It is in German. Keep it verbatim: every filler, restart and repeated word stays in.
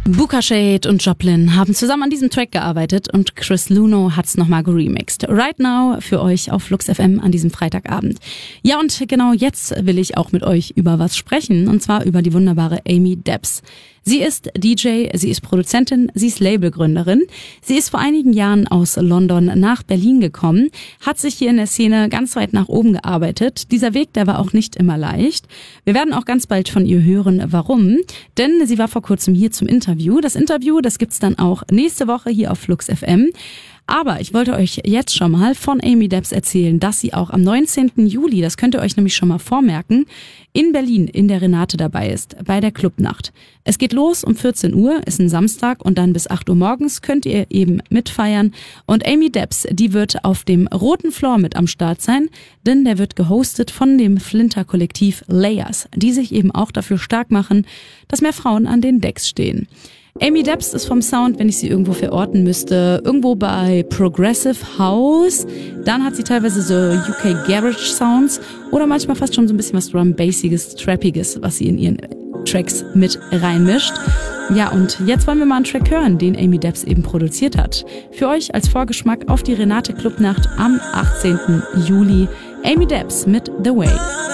Booka Shade und Joplin haben zusammen an diesem Track gearbeitet und Chris Luno hat's nochmal geremixed. Right Now für euch auf Flux F M an diesem Freitagabend. Ja, und genau jetzt will ich auch mit euch über was sprechen, und zwar über die wunderbare Amy Debs. Sie ist D J, sie ist Produzentin, sie ist Labelgründerin. Sie ist vor einigen Jahren aus London nach Berlin gekommen, hat sich hier in der Szene ganz weit nach oben gearbeitet. Dieser Weg, der war auch nicht immer leicht. Wir werden auch ganz bald von ihr hören, warum. Denn sie war vor kurzem hier zum Interview. Das Interview, das gibt's dann auch nächste Woche hier auf Flux F M. Aber ich wollte euch jetzt schon mal von Amy Debs erzählen, dass sie auch am neunzehnten Juli, das könnt ihr euch nämlich schon mal vormerken, in Berlin in der Renate dabei ist, bei der Clubnacht. Es geht los um vierzehn Uhr, ist ein Samstag, und dann bis acht Uhr morgens könnt ihr eben mitfeiern. Und Amy Debs, die wird auf dem roten Floor mit am Start sein, denn der wird gehostet von dem Flinter-Kollektiv Layers, die sich eben auch dafür stark machen, dass mehr Frauen an den Decks stehen. Amy Debs ist vom Sound, wenn ich sie irgendwo verorten müsste, irgendwo bei Progressive House. Dann hat sie teilweise so U K Garage Sounds oder manchmal fast schon so ein bisschen was Drum-Bassiges, Trappiges, was sie in ihren Tracks mit reinmischt. Ja, und jetzt wollen wir mal einen Track hören, den Amy Debs eben produziert hat. Für euch als Vorgeschmack auf die Renate Clubnacht am achtzehnten Juli. Amy Debs mit The Way.